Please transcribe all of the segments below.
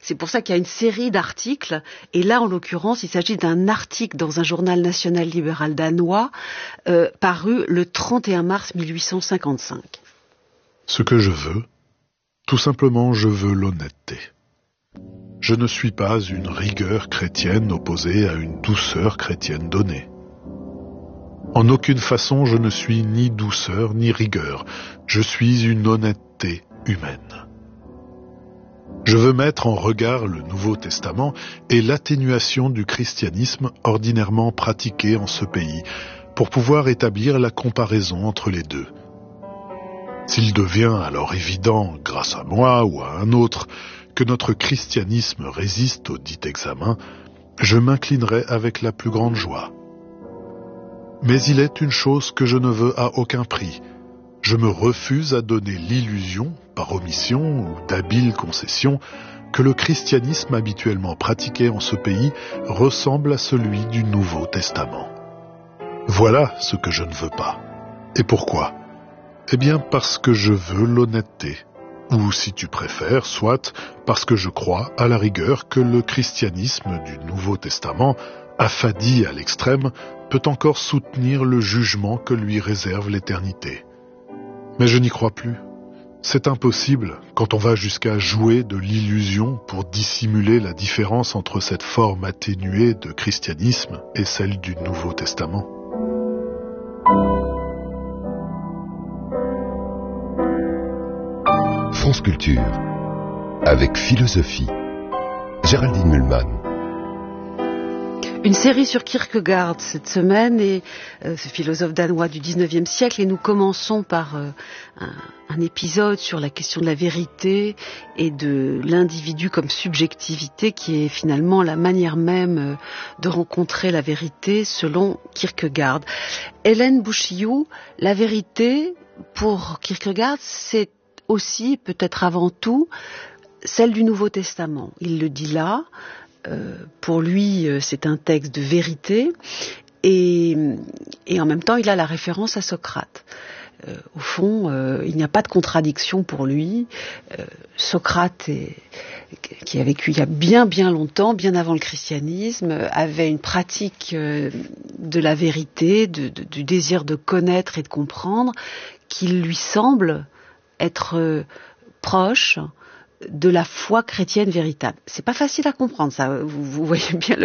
C'est pour ça qu'il y a une série d'articles, et là, en l'occurrence, il s'agit d'un article dans un journal national libéral danois, paru le 31 mars 1855. Ce que je veux, tout simplement, je veux l'honnêteté. Je ne suis pas une rigueur chrétienne opposée à une douceur chrétienne donnée. En aucune façon, je ne suis ni douceur ni rigueur. Je suis une honnêteté humaine. Je veux mettre en regard le Nouveau Testament et l'atténuation du christianisme ordinairement pratiqué en ce pays, pour pouvoir établir la comparaison entre les deux. S'il devient alors évident, grâce à moi ou à un autre, que notre christianisme résiste au dit examen, je m'inclinerai avec la plus grande joie. Mais il est une chose que je ne veux à aucun prix. Je me refuse à donner l'illusion, par omission ou d'habiles concessions, que le christianisme habituellement pratiqué en ce pays ressemble à celui du Nouveau Testament. Voilà ce que je ne veux pas. Et pourquoi ? Eh bien parce que je veux l'honnêteté. Ou si tu préfères, soit parce que je crois à la rigueur que le christianisme du Nouveau Testament, affadi à l'extrême, peut encore soutenir le jugement que lui réserve l'éternité. Mais je n'y crois plus. C'est impossible quand on va jusqu'à jouer de l'illusion pour dissimuler la différence entre cette forme atténuée de christianisme et celle du Nouveau Testament. France Culture, avec philosophie. Géraldine Mühlmann. Une série sur Kierkegaard cette semaine, et ce philosophe danois du 19e siècle, et nous commençons par un épisode sur la question de la vérité et de l'individu comme subjectivité, qui est finalement la manière même de rencontrer la vérité selon Kierkegaard. Hélène Bouchiou, la vérité pour Kierkegaard, c'est aussi, peut-être avant tout, celle du Nouveau Testament. Il le dit là. Pour lui, c'est un texte de vérité, et en même temps, il a la référence à Socrate. Au fond, il n'y a pas de contradiction pour lui. Socrate, qui a vécu il y a bien longtemps, bien avant le christianisme, avait une pratique de la vérité, du désir de connaître et de comprendre, qui lui semble être proche de la foi chrétienne véritable. C'est pas facile à comprendre, ça. Vous voyez bien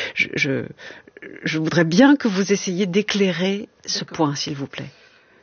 je voudrais bien que vous essayiez d'éclairer ce point, s'il vous plaît.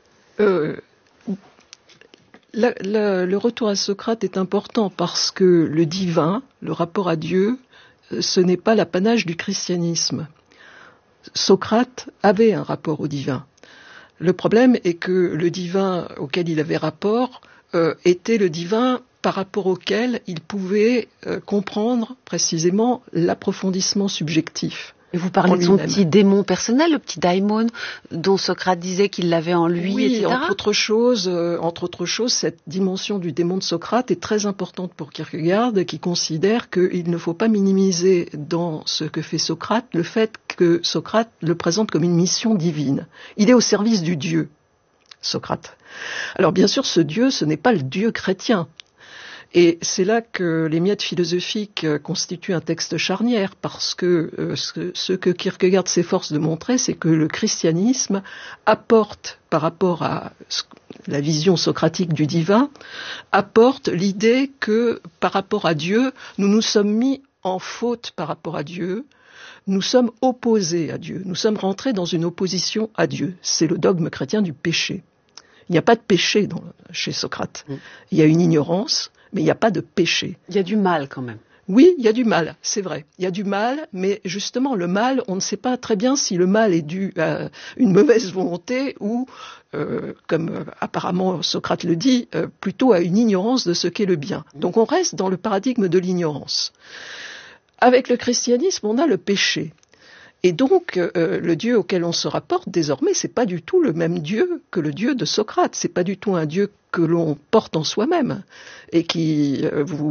Le retour à Socrate est important parce que le divin, le rapport à Dieu, ce n'est pas l'apanage du christianisme. Socrate avait un rapport au divin. Le problème est que le divin auquel il avait rapport était le divin par rapport auquel il pouvait comprendre précisément l'approfondissement subjectif. Et vous parlez de son petit démon personnel, le petit daimon, dont Socrate disait qu'il l'avait en lui, oui, etc. Entre autres choses, cette dimension du démon de Socrate est très importante pour Kierkegaard, qui considère qu'il ne faut pas minimiser dans ce que fait Socrate le fait que Socrate le présente comme une mission divine. Il est au service du Dieu, Socrate. Alors bien sûr, ce Dieu, ce n'est pas le Dieu chrétien. Et c'est là que les miettes philosophiques constituent un texte charnière, parce que ce que Kierkegaard s'efforce de montrer, c'est que le christianisme apporte, par rapport à la vision socratique du divin, apporte l'idée que, par rapport à Dieu, nous nous sommes mis en faute par rapport à Dieu, nous sommes opposés à Dieu, nous sommes rentrés dans une opposition à Dieu. C'est le dogme chrétien du péché. Il n'y a pas de péché chez Socrate. Il y a une ignorance, mais il n'y a pas de péché. Il y a du mal quand même. Oui, il y a du mal, c'est vrai. Il y a du mal, mais justement, le mal, on ne sait pas très bien si le mal est dû à une mauvaise volonté ou, comme apparemment Socrate le dit, plutôt à une ignorance de ce qu'est le bien. Donc on reste dans le paradigme de l'ignorance. Avec le christianisme, on a le péché. Et donc, le Dieu auquel on se rapporte désormais, c'est pas du tout le même Dieu que le Dieu de Socrate. C'est pas du tout un Dieu que l'on porte en soi-même et qui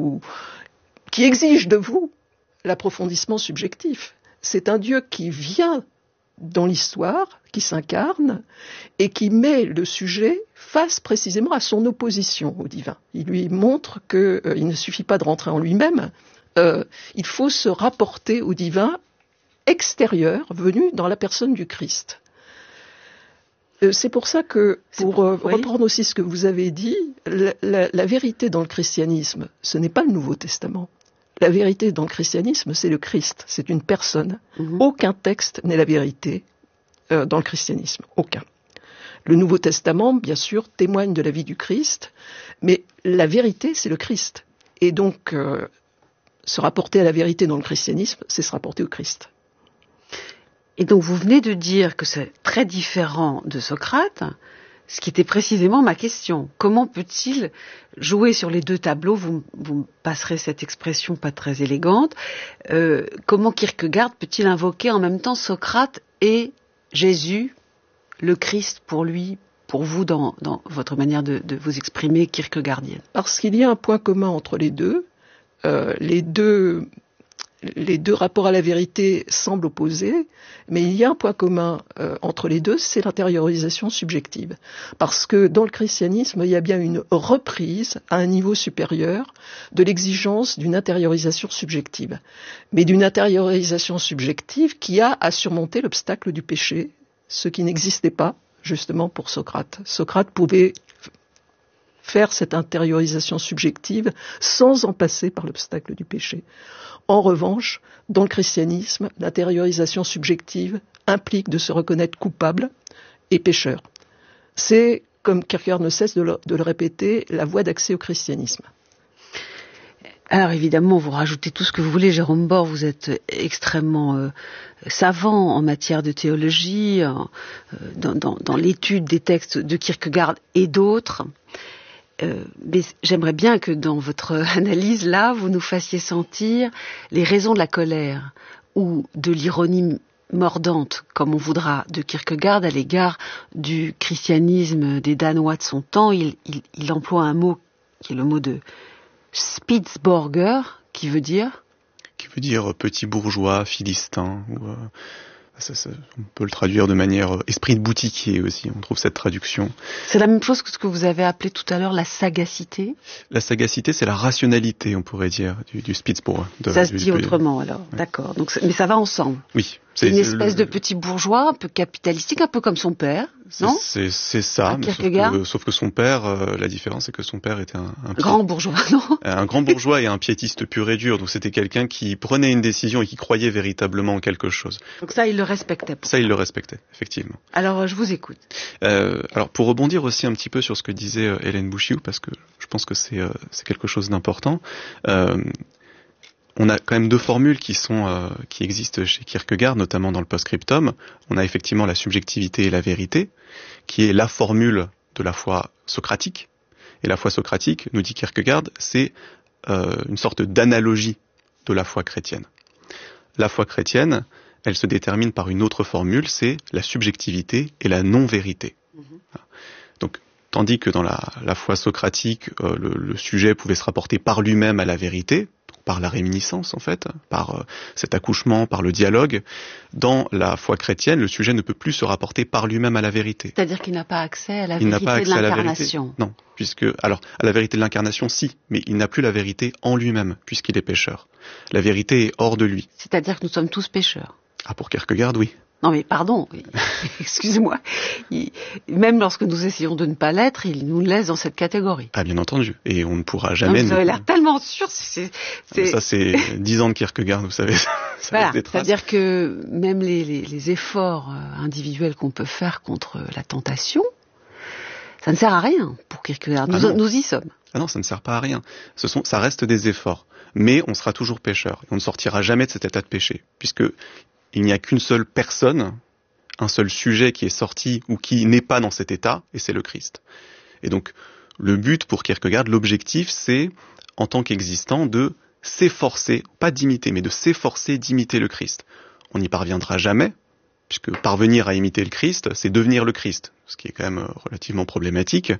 exige de vous l'approfondissement subjectif. C'est un Dieu qui vient dans l'histoire, qui s'incarne et qui met le sujet face précisément à son opposition au divin. Il lui montre qu'il ne suffit pas de rentrer en lui-même, il faut se rapporter au divin extérieur venu dans la personne du Christ. C'est pour ça que, pour reprendre aussi ce que vous avez dit, la vérité dans le christianisme, ce n'est pas le Nouveau Testament. La vérité dans le christianisme, c'est le Christ, c'est une personne. Aucun texte n'est la vérité dans le christianisme, aucun. Le Nouveau Testament, bien sûr, témoigne de la vie du Christ, mais la vérité, c'est le Christ. Et donc, se rapporter à la vérité dans le christianisme, c'est se rapporter au Christ. Et donc vous venez de dire que c'est très différent de Socrate, ce qui était précisément ma question. Comment peut-il jouer sur les deux tableaux ? Vous me passerez cette expression pas très élégante. Comment Kierkegaard peut-il invoquer en même temps Socrate et Jésus, le Christ pour lui, pour vous dans votre manière de vous exprimer kierkegaardienne ? Parce qu'il y a un point commun entre les deux. Les deux rapports à la vérité semblent opposés, mais il y a un point commun entre les deux, c'est l'intériorisation subjective. Parce que dans le christianisme, il y a bien une reprise à un niveau supérieur de l'exigence d'une intériorisation subjective. Mais d'une intériorisation subjective qui a à surmonter l'obstacle du péché, ce qui n'existait pas justement pour Socrate. Socrate pouvait faire cette intériorisation subjective sans en passer par l'obstacle du péché. En revanche, dans le christianisme, l'intériorisation subjective implique de se reconnaître coupable et pécheur. C'est, comme Kierkegaard ne cesse de le répéter, la voie d'accès au christianisme. Alors évidemment, vous rajoutez tout ce que vous voulez, Jérôme Bor, vous êtes extrêmement savant en matière de théologie, dans l'étude des textes de Kierkegaard et d'autres. Mais j'aimerais bien que dans votre analyse, là, vous nous fassiez sentir les raisons de la colère ou de l'ironie mordante, comme on voudra, de Kierkegaard à l'égard du christianisme des Danois de son temps. Il emploie un mot qui est le mot de Spitzborger, qui veut dire petit bourgeois, philistin, ou on peut le traduire de manière esprit de boutiquier aussi, on trouve cette traduction. C'est la même chose que ce que vous avez appelé tout à l'heure la sagacité. La sagacité, c'est la rationalité, on pourrait dire, du Spitzburger. Ça se dit autrement alors, ouais. D'accord. Donc, mais ça va ensemble. Oui. C'est une espèce de petit bourgeois, un peu capitalistique, un peu comme son père, non ? C'est ça, sauf que son père, la différence c'est que son père était un grand bourgeois, non ? Un grand bourgeois et un piétiste pur et dur, donc c'était quelqu'un qui prenait une décision et qui croyait véritablement en quelque chose. Donc ça, il le respectait. Ça, il le respectait, effectivement. Alors, je vous écoute. Alors, pour rebondir aussi un petit peu sur ce que disait Hélène Bouchiou, parce que je pense que c'est quelque chose d'important, on a quand même deux formules qui existent chez Kierkegaard, notamment dans le post-scriptum. On a effectivement la subjectivité et la vérité, qui est la formule de la foi socratique. Et la foi socratique, nous dit Kierkegaard, c'est une sorte d'analogie de la foi chrétienne. La foi chrétienne, elle se détermine par une autre formule, c'est la subjectivité et la non-vérité. Donc, tandis que dans la foi socratique, le sujet pouvait se rapporter par lui-même à la vérité, par la réminiscence en fait, par cet accouchement, par le dialogue. Dans la foi chrétienne, le sujet ne peut plus se rapporter par lui-même à la vérité. C'est-à-dire qu'il n'a pas accès à la vérité de l'incarnation. Non, à la vérité de l'incarnation, si, mais il n'a plus la vérité en lui-même, puisqu'il est pécheur. La vérité est hors de lui. C'est-à-dire que nous sommes tous pécheurs. Ah, pour Kierkegaard, oui. Non mais pardon, excusez-moi. Même lorsque nous essayons de ne pas l'être, il nous laisse dans cette catégorie. Ah bien entendu, et on ne pourra jamais... Vous avez l'air tellement sûr. Ça c'est 10 ans de Kierkegaard, vous savez. Voilà, c'est-à-dire que même les efforts individuels qu'on peut faire contre la tentation, ça ne sert à rien pour Kierkegaard. Nous y sommes. Ah non, ça ne sert pas à rien. Ça reste des efforts. Mais on sera toujours pécheur. Et on ne sortira jamais de cet état de péché, puisque il n'y a qu'une seule personne, un seul sujet qui est sorti ou qui n'est pas dans cet état, et c'est le Christ. Et donc, le but pour Kierkegaard, l'objectif, c'est, en tant qu'existant, de s'efforcer, pas d'imiter, mais de s'efforcer d'imiter le Christ. On n'y parviendra jamais, puisque parvenir à imiter le Christ, c'est devenir le Christ, ce qui est quand même relativement problématique.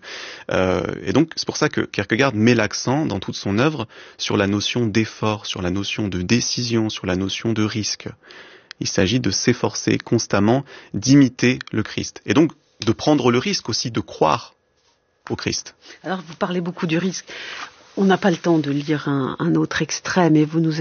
Et donc, c'est pour ça que Kierkegaard met l'accent dans toute son œuvre sur la notion d'effort, sur la notion de décision, sur la notion de risque. Il s'agit de s'efforcer constamment d'imiter le Christ. Et donc, de prendre le risque aussi de croire au Christ. Alors, vous parlez beaucoup du risque. On n'a pas le temps de lire un autre extrait, mais vous nous